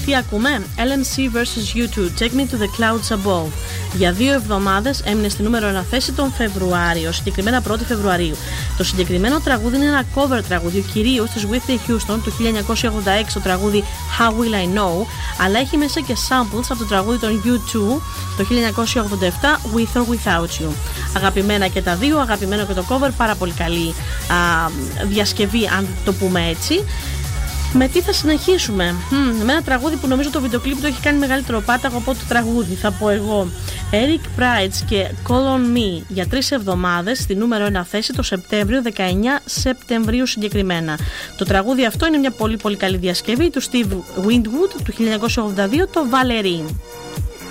Τι ακούμε? LMC vs U2, Take Me to the Clouds Above. Για 2 εβδομάδες έμεινε στη νούμερο 1 θέση τον Φεβρουάριο, συγκεκριμένα 1η Φεβρουαρίου. Το συγκεκριμένο τραγούδι είναι ένα cover τραγούδι, κυρίως της Whitney Houston του 1986, το τραγούδι How Will I Know, αλλά έχει μέσα και samples από το τραγούδι των U2 το 1987, With or Without You. Αγαπημένα και τα δύο, αγαπημένο και το cover, πάρα πολύ καλή διασκευή, αν το πούμε έτσι. Με τι θα συνεχίσουμε? Με ένα τραγούδι που νομίζω το βιντεοκλίπ του έχει κάνει μεγαλύτερο πάταγο από το τραγούδι, θα πω εγώ. Eric Prydz και Call on Me για 3 εβδομάδες στη νούμερο 1 θέση το Σεπτέμβριο, 19 Σεπτεμβρίου συγκεκριμένα. Το τραγούδι αυτό είναι μια πολύ πολύ καλή διασκευή του Steve Winwood του 1982, το Valerie.